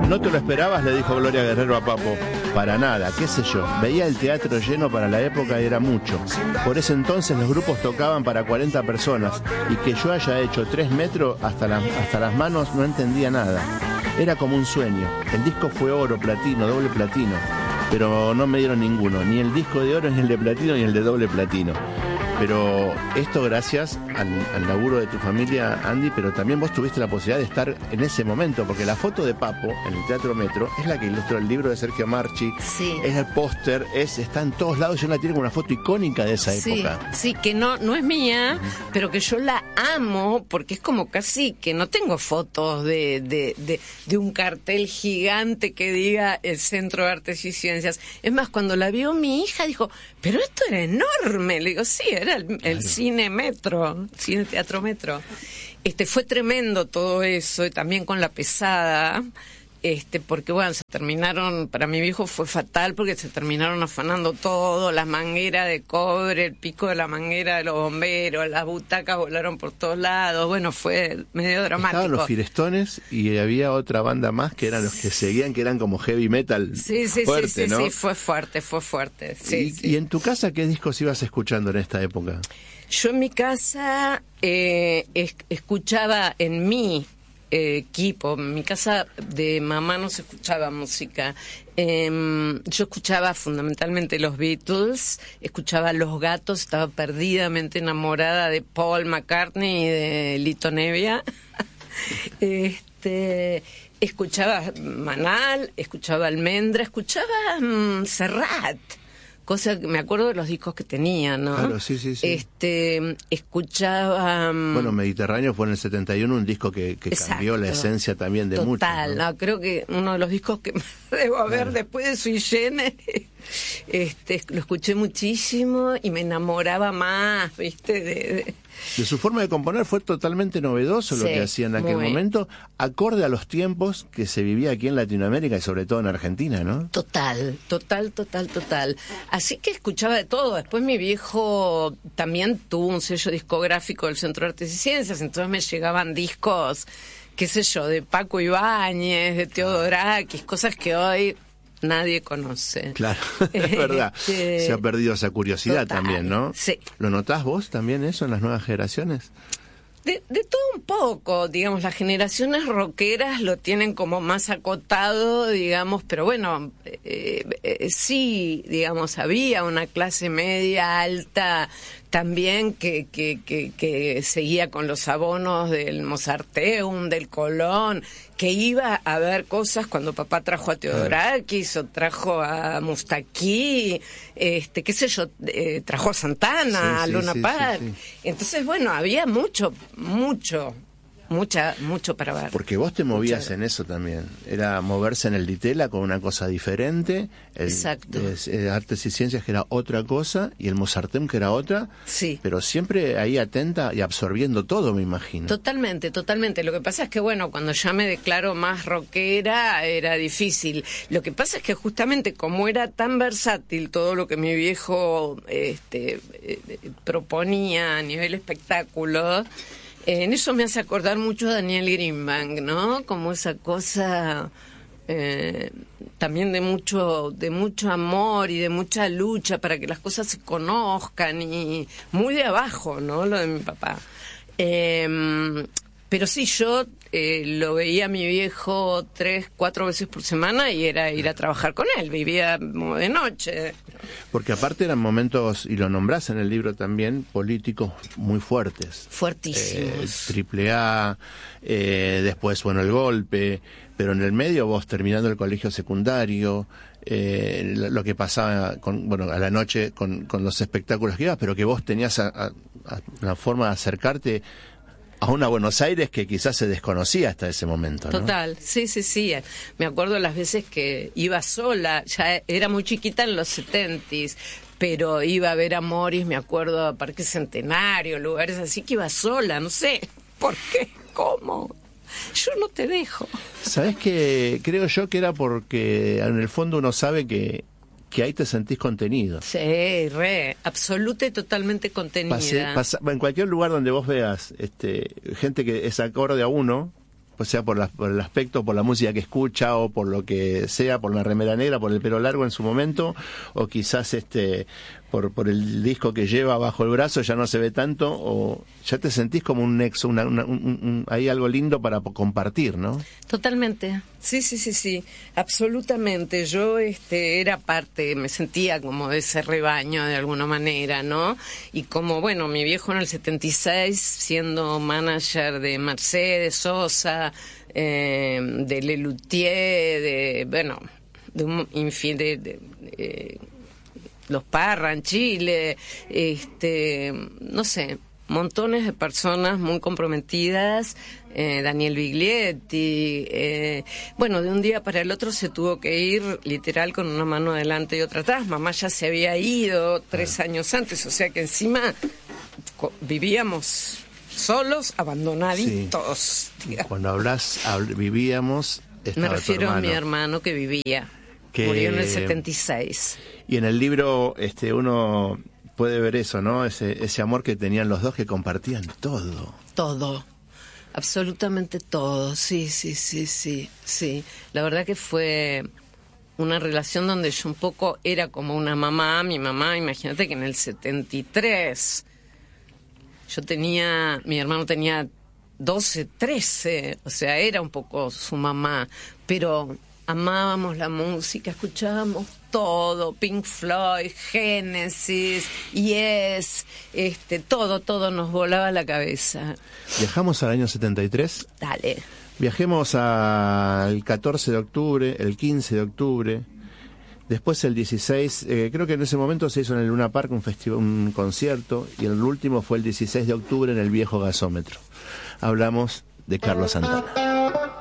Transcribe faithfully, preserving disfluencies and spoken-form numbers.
No te lo esperabas, le dijo Gloria Guerrero a Papo. Para nada, qué sé yo. Veía el teatro lleno para la época y era mucho. Por ese entonces los grupos tocaban para cuarenta personas y que yo haya hecho tres metros hasta, la, hasta las manos no entendía nada. Era como un sueño. El disco fue oro, platino, doble platino. Pero no me dieron ninguno. Ni el disco de oro, ni el de platino, ni el de doble platino. Pero esto gracias al, al laburo de tu familia, Andy, pero también vos tuviste la posibilidad de estar en ese momento, porque la foto de Papo en el Teatro Metro es la que ilustró el libro de Sergio Marchi, sí. Es el póster, es, está en todos lados, yo la tiene como una foto icónica de esa sí, época. Sí, que no, no es mía, uh-huh. pero que yo la amo, porque es como casi que no tengo fotos de, de, de, de un cartel gigante que diga el Centro de Artes y Ciencias. Es más, cuando la vio mi hija, dijo, pero esto era enorme. Le digo, sí, era el, el claro. Cine Metro, Cine Teatro Metro. Este, fue tremendo todo eso, y también con La Pesada, este, porque bueno, se terminaron, para mi viejo fue fatal porque se terminaron afanando todo, las mangueras de cobre, el pico de la manguera de los bomberos, las butacas volaron por todos lados, bueno, fue medio dramático. Estaban los Firestones y había otra banda más que eran los que seguían, que eran como heavy metal. Sí, sí, fuerte, sí, sí, ¿no? sí, fue fuerte, fue fuerte. Sí, y, sí. ¿Y en tu casa qué discos ibas escuchando en esta época? Yo en mi casa eh, es, escuchaba en mi eh, equipo, en mi casa de mamá no se escuchaba música. Eh, yo escuchaba fundamentalmente los Beatles, escuchaba Los Gatos, estaba perdidamente enamorada de Paul McCartney y de Lito Nevia. este, escuchaba Manal, escuchaba Almendra, escuchaba um, Serrat. Cosa que me acuerdo de los discos que tenía, ¿no? Claro, sí, sí, sí. Este, escuchaba... Um... Bueno, Mediterráneo fue en el setenta y uno un disco que, que cambió la esencia también de muchos. Total, ¿no? no, creo que uno de los discos que debo haber claro. después de Sui Generis, este, lo escuché muchísimo y me enamoraba más, ¿viste? De, de... de su forma de componer fue totalmente novedoso lo sí, que hacía en aquel muy. momento, acorde a los tiempos que se vivía aquí en Latinoamérica y sobre todo en Argentina, ¿no? Total, total, total, total. Así que escuchaba de todo. Después mi viejo también tuvo un sello discográfico del Centro de Artes y Ciencias, entonces me llegaban discos, qué sé yo, de Paco Ibáñez, de Teodorakis, cosas que hoy nadie conoce. Claro, es verdad. Este... Se ha perdido esa curiosidad total, también, ¿no? Sí. ¿Lo notás vos también eso en las nuevas generaciones? De, de todo un poco, digamos, las generaciones rockeras lo tienen como más acotado, digamos, pero bueno, eh, eh, sí, digamos, había una clase media alta también que, que, que, que seguía con los abonos del Mozarteum, del Colón, que iba a ver cosas cuando papá trajo a Teodorakis o trajo a Mustaquí, este, qué sé yo, eh, trajo a Santana, sí, a sí, Luna sí, Park. sí, sí. Entonces, bueno, había mucho, mucho, mucha, mucho para ver. Porque vos te movías mucho. En eso también. Era moverse en el Ditela con una cosa diferente. El, Exacto. Es, eh, Artes y Ciencias que era otra cosa y el Mozarteum que era otra. Sí. Pero siempre ahí atenta y absorbiendo todo, me imagino. Totalmente, totalmente. Lo que pasa es que, bueno, cuando ya me declaro más rockera era difícil. Lo que pasa es que justamente como era tan versátil todo lo que mi viejo este, eh, proponía a nivel espectáculo, en eso me hace acordar mucho a Daniel Greenbank, ¿no? Como esa cosa eh, también de mucho, de mucho amor y de mucha lucha para que las cosas se conozcan y muy de abajo, ¿no? Lo de mi papá. Eh, pero sí, yo eh, lo veía a mi viejo tres, cuatro veces por semana y era ir a trabajar con él, vivía como de noche. Porque aparte eran momentos, y lo nombrás en el libro también, políticos muy fuertes. Fuertísimos. Eh, triple A, eh, después, bueno, el golpe, pero en el medio vos terminando el colegio secundario, eh, lo que pasaba con, bueno, a la noche con, con los espectáculos que ibas, pero que vos tenías a, a, a una forma de acercarte a una Buenos Aires que quizás se desconocía hasta ese momento, ¿no? Total, sí, sí, sí. Me acuerdo las veces que iba sola, ya era muy chiquita en los setentis, pero iba a ver a Morris, me acuerdo, a Parque Centenario, lugares así que iba sola, no sé, ¿por qué? ¿Cómo? Yo no te dejo. ¿Sabés qué? Creo yo que era porque en el fondo uno sabe que que ahí te sentís contenido. Sí, re, absoluta y totalmente contenida. Pasé, pasa, en cualquier lugar donde vos veas este, gente que es acorde a uno, pues sea por, la, por el aspecto, por la música que escucha o por lo que sea, por la remera negra, por el pelo largo en su momento, o quizás este por por el disco que lleva bajo el brazo ya no se ve tanto, o ya te sentís como un nexo, una, una, un, un, hay algo lindo para compartir, ¿no? Totalmente, sí, sí, sí, sí, absolutamente. Yo este era parte, me sentía como de ese rebaño de alguna manera, ¿no? Y como, bueno, mi viejo en el setenta y seis, siendo manager de Mercedes Sosa, eh, de Lelutier, de, bueno, de un infin de, de, de Los Parra en Chile, este, no sé, montones de personas muy comprometidas, eh, Daniel Biglietti, eh, bueno, de un día para el otro se tuvo que ir literal con una mano adelante y otra atrás. Mamá ya se había ido tres años antes, o sea que encima vivíamos solos, abandonaditos. Sí. Cuando hablas, habl- vivíamos, me refiero a mi hermano que vivía, que murió en el setenta y seis. Y en el libro este uno puede ver eso, ¿no? Ese ese amor que tenían los dos, que compartían todo. Todo. Absolutamente todo. Sí, sí, sí, sí, sí. La verdad que fue una relación donde yo un poco era como una mamá, mi mamá, imagínate que en el setenta y tres yo tenía, mi hermano tenía doce, trece, o sea, era un poco su mamá, pero amábamos la música, escuchábamos todo, Pink Floyd, Genesis, Yes, este, todo, todo nos volaba la cabeza. Viajamos al año setenta y tres. Dale. Viajemos al catorce de octubre, el quince de octubre, después el dieciséis, eh, creo que en ese momento se hizo en el Luna Park un festival, un concierto, y el último fue el dieciséis de octubre en el viejo gasómetro. Hablamos de Carlos Santana.